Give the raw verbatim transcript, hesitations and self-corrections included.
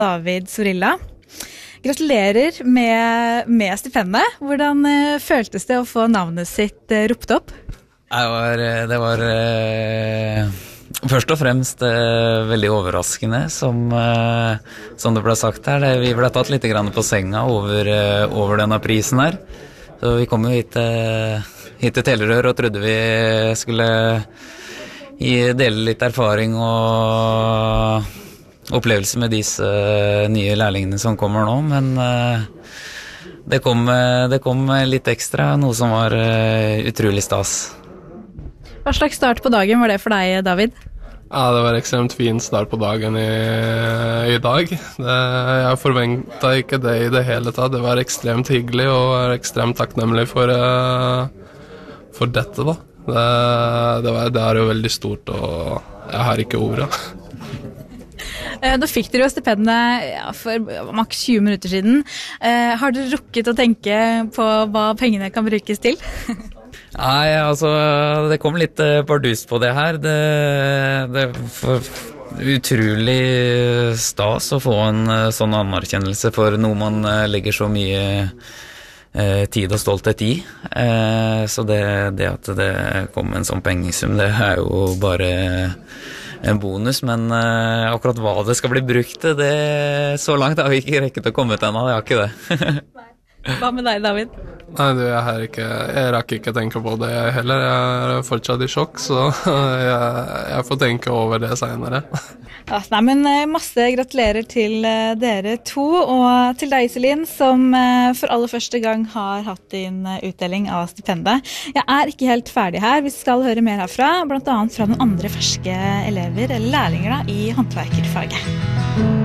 David Zorilla. Gratulerer med, med stipendet. Hvordan uh, føltes det å få navnet sitt uh, ropt opp? Det var, det var uh, først og fremst uh, veldig overraskende, som, uh, som det ble sagt her. Det, vi ble tatt litt grann på senga over, uh, over denne prisen her. Så vi kom jo hit, uh, hit til Telerør og trodde vi skulle gi, dele litt erfaring og opplevelse med disse uh, nye lærlingene som kommer nå, men uh, det, kom, uh, det kom litt ekstra, noe som var uh, utrolig stas. Hva slags start på dagen var det for deg, David? Ja, det var ekstremt fin start på dagen i, i dag. Det, jeg forventet ikke det i det hele tatt. Det var ekstremt hyggelig og er ekstremt takknemlig for, uh, for dette da. Det, det, var, det er jo veldig stort, og jeg har ikke ordet. Da fikk dere jo stipendet ja, for maks tjue minutter siden. Eh, har dere rukket å tenke på hva pengene kan brukes til? Nei, altså, det kom litt bardust på det her. Det, det er utrolig stas å få en sånn anerkjennelse for noe man legger så mye eh, tid og stolthet i. Eh, så det, det at det kom en sånn pengesum, det er jo bare en bonus, men uh, akkurat hva det skal bli brukt til, det så langt har vi ikke rekket å komme til ennå, det har ikke det. Hva med deg, David? Nei, du, jeg, har ikke, jeg rakk ikke tenke på det heller. Jeg er fortsatt i sjokk, så jeg, jeg får tenke over det senere. Ja, nei, men masse gratulerer til dere to, og til deg, Celine, som for aller første gang har hatt din utdeling av stipendet. Jeg er ikke helt ferdig her. Vi skal høre mer herfra, blant annet fra noen andre ferske elever eller lærlinger da, i håndverkerfaget.